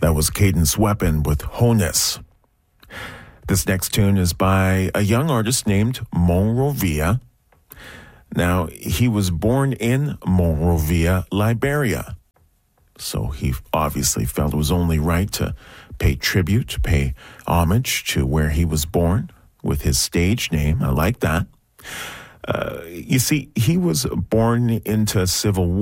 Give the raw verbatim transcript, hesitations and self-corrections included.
That was Cadence Weapon with Honus. This next tune is by a young artist named Monrovia. Now, he was born in Monrovia, Liberia. So he obviously felt it was only right to pay tribute, to pay homage to where he was born with his stage name. I like that. Uh, you see, he was born into civil war.